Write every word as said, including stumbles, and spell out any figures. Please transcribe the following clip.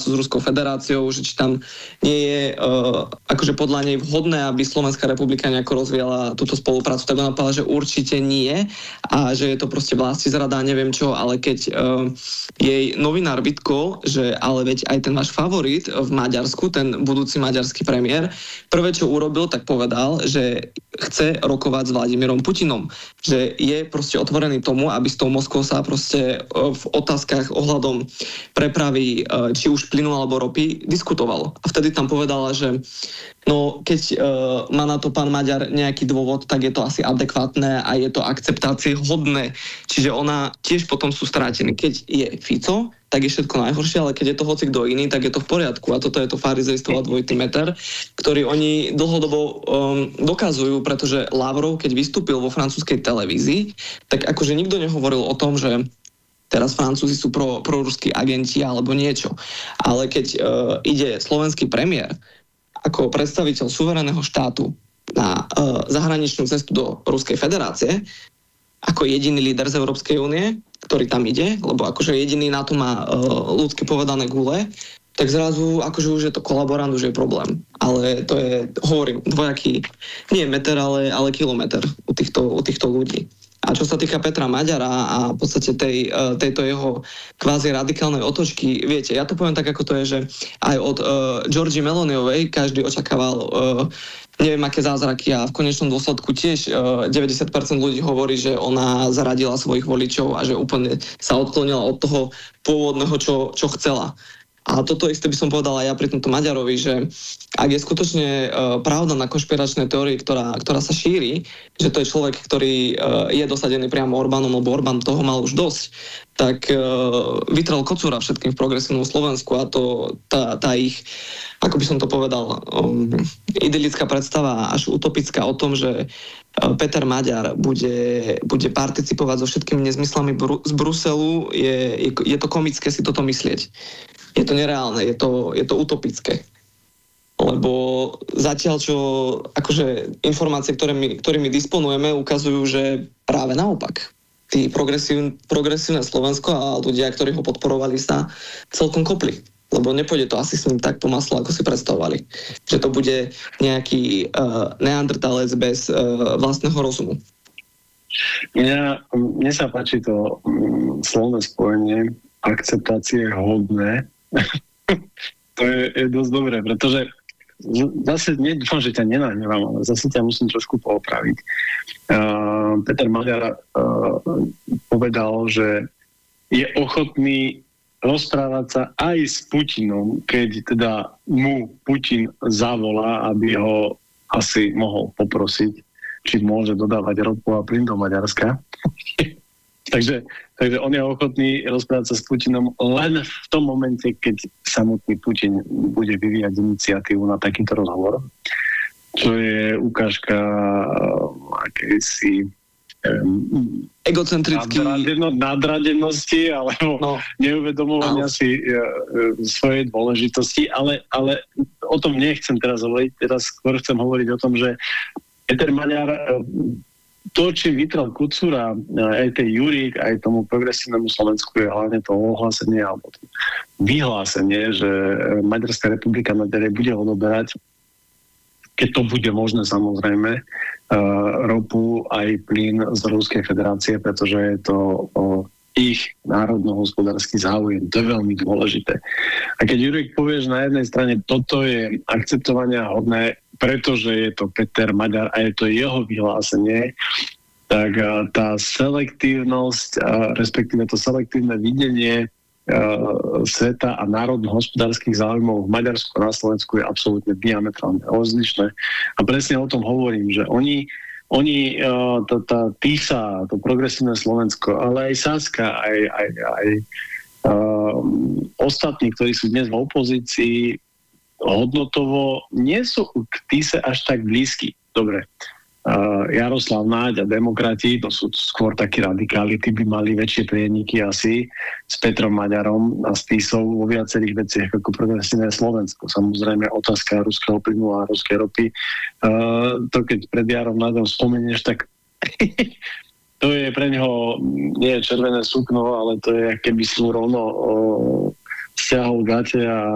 spoluprácu s Ruskou federáciou, že či tam nie je uh, akože podľa nej vhodné, aby Slovenská republika nejako rozvíjala túto spoluprácu, tak ona povedala, že určite nie a že je to proste vlastizrada a neviem čo, ale keď uh, jej novinár vytkol, že ale veď aj ten váš favorit v Maďarsku, ten budúci maďarský premiér, prvé čo urobil, tak povedal, že chce rokovať s Vladimírom Putinom, že je proste otvorený tomu, aby s tou Moskvou sa proste v otázkach ohľadom prepravy, či už plynu alebo ropy, diskutovalo. A vtedy tam povedala, že no keď uh, má na to pán Maďar nejaký dôvod, tak je to asi adekvátne a je to akceptácie hodné. Čiže ona tiež potom sú strátený. Keď je Fico, tak je všetko najhoršie, ale keď je to hoci kto iný, tak je to v poriadku. A toto je to farizejstvo a dvojitý meter, ktorý oni dlhodobo um, dokazujú, pretože Lavrov, keď vystúpil vo francúzskej televízii, tak akože nikto nehovoril o tom, že teraz Francúzi sú pro, proruskí agenti alebo niečo. Ale keď uh, ide slovenský premiér ako predstaviteľ suverénneho štátu na uh, zahraničnú cestu do Ruskej federácie, ako jediný líder z Európskej únie, ktorý tam ide, lebo akože jediný na to má uh, ľudsky povedané gule, tak zrazu akože už je to kolaborant, už je problém. Ale to je, hovorím, dvojaký, nie meter, ale, ale kilometer u týchto, u týchto ľudí. A čo sa týka Petra Maďara a v podstate tej, tejto jeho kvázi radikálnej otočky, viete, ja to poviem tak, ako to je, že aj od uh, Georgie Meloniovej každý očakával uh, neviem aké zázraky a v konečnom dôsledku tiež uh, deväťdesiat percent ľudí hovorí, že ona zaradila svojich voličov a že úplne sa odklonila od toho pôvodného, čo, čo chcela. A toto isté by som povedala ja pri tomto Maďarovi, že ak je skutočne uh, pravda na konšpiračnej teórii, ktorá, ktorá sa šíri, že to je človek, ktorý uh, je dosadený priamo Orbánom, lebo Orbán toho mal už dosť, tak uh, vytrel kocúra všetkým v progresívnom Slovensku a to, tá, tá ich, ako by som to povedal, um, idylická predstava až utopická o tom, že uh, Peter Maďar bude, bude participovať so všetkými nezmyslami Bru- z Bruselu, je, je, je to komické si toto myslieť. Je to nereálne, je to, je to utopické. Lebo zatiaľ, čo akože informácie, ktoré my, ktorými disponujeme, ukazujú, že práve naopak. Tí progresív, progresívne Slovensko a ľudia, ktorí ho podporovali, sa celkom kopli. Lebo nepôjde to asi s ním tak po maslu, ako si predstavovali. Že to bude nejaký uh, neandertalec bez uh, vlastného rozumu. Mňa, mne sa páči to um, slovné spojenie akceptácie hodné. To je, je dosť dobré, pretože zase nedúfam, že ťa nenahnevam, ale zase ťa musím trošku poopraviť. Uh, Peter Maďar uh, povedal, že je ochotný rozprávať sa aj s Putinom, keď teda mu Putin zavolá, aby ho asi mohol poprosiť, či môže dodávať ropu a plyn do Maďarska. Takže, takže on je ochotný rozprávať sa s Putinom len v tom momente, keď samotný Putin bude vyvíjať iniciatívu na takýto rozhovor, čo je ukážka akejsi um, egocentrický nadradeno, nadradenosti alebo no. neuvedomovania no. si uh, svojej dôležitosti, ale, ale o tom nechcem teraz hovoriť, teraz skôr chcem hovoriť o tom, že Peter Maďar uh, to, či vytrel Kucúra, aj tej Jurík, aj tomu progresívnemu Slovensku je hlavne to ohlásenie alebo to vyhlásenie, že Maďarská republika naďalej bude odoberať, keď to bude možné samozrejme, ropu aj plyn z Ruskej federácie, pretože je to ich národno-hospodársky záujem. To je veľmi dôležité. A keď Jurík povie, že na jednej strane toto je akceptovania hodné, pretože je to Peter Maďar a je to jeho vyhlásenie, tak tá selektívnosť, respektíve to selektívne videnie sveta a národno-hospodárskych záujmov v Maďarsku a na Slovensku je absolútne diametrálne rozlišné. A presne o tom hovorím, že oni Oni, uh, tá, tá TISA, to progresívne Slovensko, ale aj Saska, aj, aj, aj uh, ostatní, ktorí sú dnes v opozícii, hodnotovo nie sú k TISE až tak blízky. Dobre, uh, Jaroslav Náď a demokrati, to sú skôr takí radikáli, tí by mali väčšie prieniky asi s Petrom Maďarom a s TISou vo viacerých veciach ako progresívne Slovensko. Samozrejme otázka ruského plynu a ruskej ropy. Uh, to keď pred Jarom Náďom spomenieš, tak to je pre neho nie červené sukno, ale to je, keby si mu rovno uh, stiahol gate a